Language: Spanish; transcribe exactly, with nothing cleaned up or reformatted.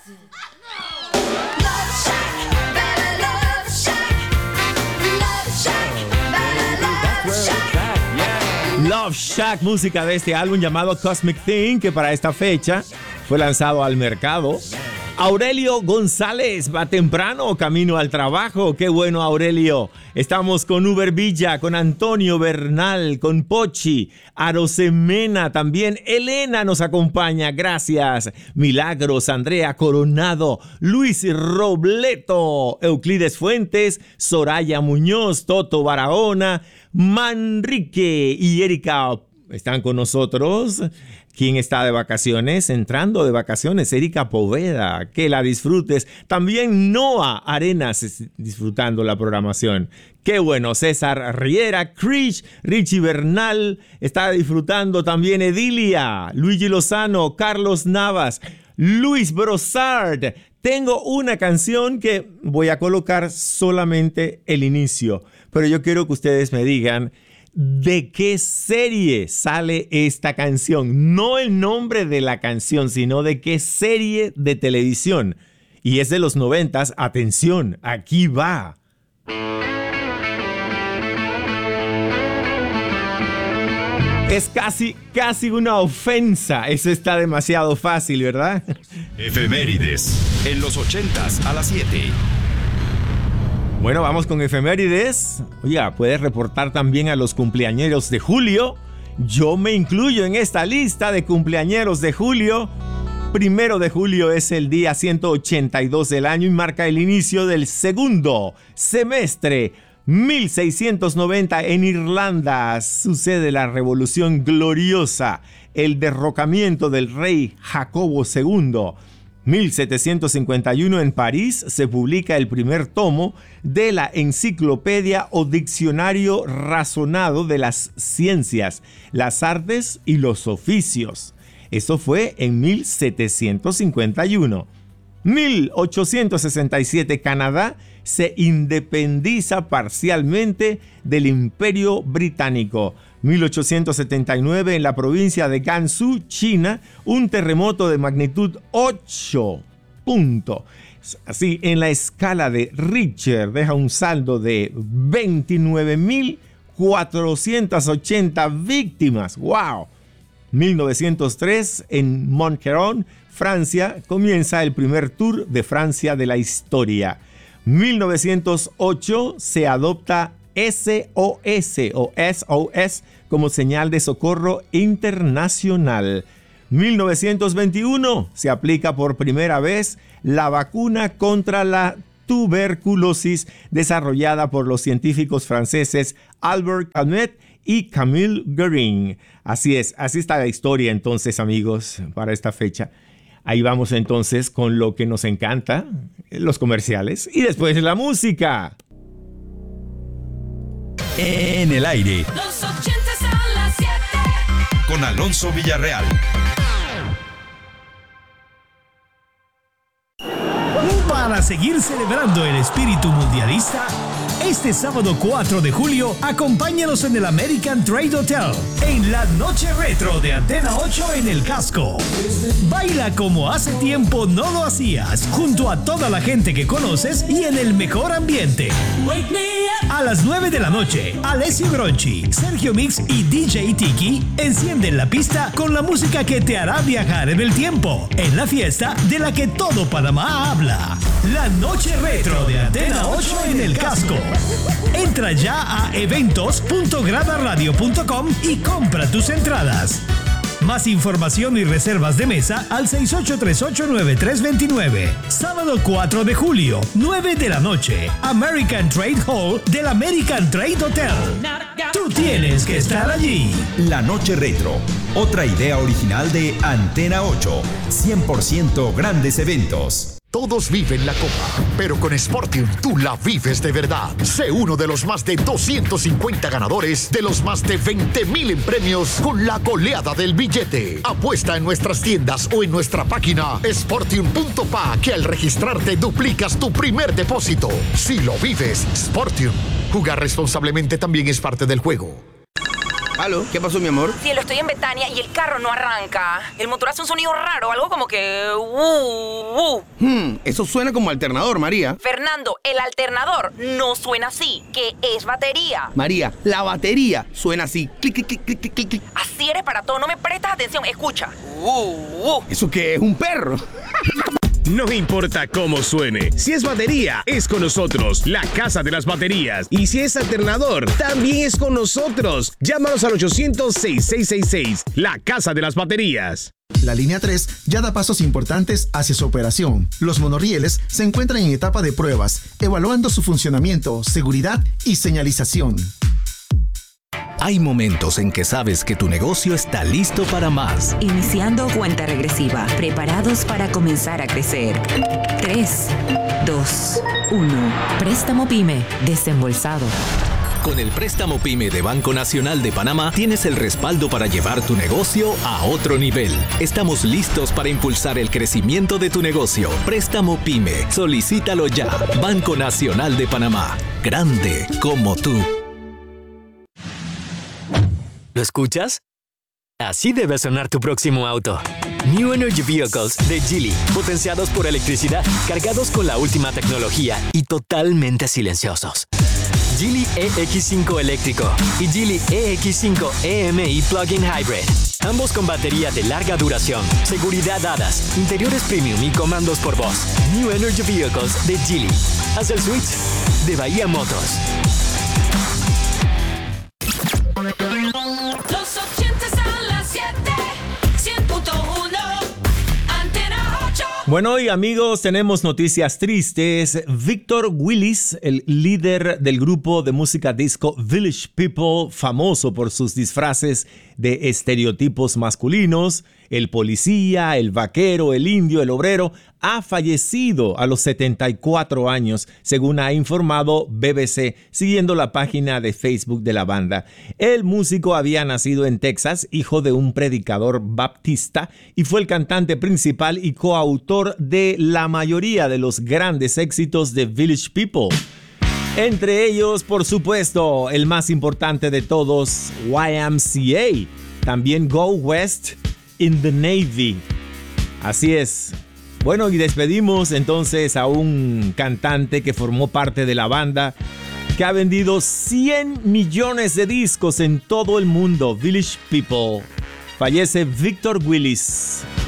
Love Shack, música de este álbum llamado Cosmic Thing, que para esta fecha fue lanzado al mercado. Aurelio González va temprano, camino al trabajo. Qué bueno, Aurelio. Estamos con Uber Villa, con Antonio Bernal, con Pochi, Arosemena también. Elena nos acompaña, gracias. Milagros, Andrea Coronado, Luis Robleto, Euclides Fuentes, Soraya Muñoz, Toto Barahona, Manrique y Erika están con nosotros. ¿Quién está de vacaciones? Entrando de vacaciones, Erika Poveda. Que la disfrutes. También Noah Arenas disfrutando la programación. Qué bueno. César Riera, Krish, Richie Bernal está disfrutando también. Edilia, Luigi Lozano, Carlos Navas, Luis Brossard. Tengo una canción que voy a colocar solamente el inicio, pero yo quiero que ustedes me digan ¿de qué serie sale esta canción? No el nombre de la canción, sino de qué serie de televisión. Y es de los noventas. Atención, aquí va. Es casi, casi una ofensa. Eso está demasiado fácil, ¿verdad? Efemérides, en los ochentas a las siete. Bueno, vamos con efemérides. Oiga, puedes reportar también a los cumpleañeros de julio. Yo me incluyo en esta lista de cumpleañeros de julio. Primero de julio es el día ciento ochenta y dos del año y marca el inicio del segundo semestre. mil seiscientos noventa en Irlanda sucede la Revolución Gloriosa, el derrocamiento del rey Jacobo segundo. mil setecientos cincuenta y uno en París se publica el primer tomo de la Enciclopedia o Diccionario Razonado de las Ciencias, las Artes y los Oficios. Eso fue en mil setecientos cincuenta y uno. mil ochocientos sesenta y siete Canadá se independiza parcialmente del Imperio Británico. mil ochocientos setenta y nueve en la provincia de Gansu, China, un terremoto de magnitud ocho. Punto. Así, en la escala de Richter deja un saldo de veintinueve mil cuatrocientas ochenta víctimas. ¡Wow! mil novecientos tres en Montgeron, Francia, comienza el primer Tour de Francia de la historia. mil novecientos ocho se adopta S O S o S O S como señal de socorro internacional. mil novecientos veintiuno se aplica por primera vez la vacuna contra la tuberculosis desarrollada por los científicos franceses Albert Calmet y Camille Guérin. Así es, así está la historia entonces, amigos, para esta fecha. Ahí vamos entonces con lo que nos encanta, los comerciales y después la música. En el aire. Los ochentas a las siete. Con Alonso Villarreal. Para seguir celebrando el espíritu mundialista, este sábado cuatro de julio, acompáñanos en el American Trade Hotel, en la noche retro de Antena ocho en el casco. Baila como hace tiempo no lo hacías, junto a toda la gente que conoces y en el mejor ambiente. A las nueve de la noche, Alessio Gronchi, Sergio Mix y D J Tiki encienden la pista con la música que te hará viajar en el tiempo, en la fiesta de la que todo Panamá habla. La noche retro de Antena ocho en el casco. Entra ya a eventos punto grada radio punto com y compra tus entradas. Más información y reservas de mesa al seis ocho tres ocho nueve tres dos nueve. Sábado cuatro de julio, nueve de la noche. American Trade Hall del American Trade Hotel. Tú tienes que estar allí. La noche retro, otra idea original de Antena ocho. cien por ciento grandes eventos. Todos viven la copa, pero con Sportium tú la vives de verdad. Sé uno de los más de doscientos cincuenta ganadores de los más de veinte mil en premios con la goleada del billete. Apuesta en nuestras tiendas o en nuestra página sportium punto pa que al registrarte duplicas tu primer depósito. Si lo vives, Sportium. Jugar responsablemente también es parte del juego. ¿Aló? ¿Qué pasó, mi amor? Cielo, estoy en Betania y el carro no arranca. El motor hace un sonido raro, algo como que... Uh, uh. Hmm, eso suena como alternador, María. Fernando, el alternador no suena así, que es batería. María, la batería suena así. Clic, clic, clic, clic, clic, clic. Así eres para todo, no me prestas atención. Escucha. Uh, uh. ¿Eso qué es? ¿Un perro? No importa cómo suene, si es batería, es con nosotros, la Casa de las Baterías. Y si es alternador, también es con nosotros. Llámanos al ochocientos, sesenta y seis sesenta y seis, la Casa de las Baterías. La línea tres ya da pasos importantes hacia su operación. Los monorrieles se encuentran en etapa de pruebas, evaluando su funcionamiento, seguridad y señalización. Hay momentos en que sabes que tu negocio está listo para más. Iniciando cuenta regresiva, preparados para comenzar a crecer. tres, dos, uno. Préstamo PYME, desembolsado. Con el préstamo PYME de Banco Nacional de Panamá tienes el respaldo para llevar tu negocio a otro nivel. Estamos listos para impulsar el crecimiento de tu negocio. Préstamo PYME, solicítalo ya. Banco Nacional de Panamá, grande como tú. ¿Lo escuchas? Así debe sonar tu próximo auto. New Energy Vehicles de Geely, potenciados por electricidad, cargados con la última tecnología y totalmente silenciosos. Geely E X cinco eléctrico y Geely E X cinco E M I Plug-in Hybrid. Ambos con batería de larga duración, seguridad A D A S, interiores premium y comandos por voz. New Energy Vehicles de Geely. Haz el switch de Bahía Motors. Los ochentas a las siete, cien punto uno, Antena ocho. Bueno, y amigos, tenemos noticias tristes. Victor Willis, el líder del grupo de música disco Village People, famoso por sus disfraces de estereotipos masculinos, el policía, el vaquero, el indio, el obrero, ha fallecido a los setenta y cuatro años, según ha informado B B C, siguiendo la página de Facebook de la banda. El músico había nacido en Texas, hijo de un predicador baptista, y fue el cantante principal y coautor de la mayoría de los grandes éxitos de Village People. Entre ellos, por supuesto, el más importante de todos, Y M C A, también Go West in the Navy. Así es. Bueno, y despedimos entonces a un cantante que formó parte de la banda, que ha vendido cien millones de discos en todo el mundo, Village People. Fallece Victor Willis.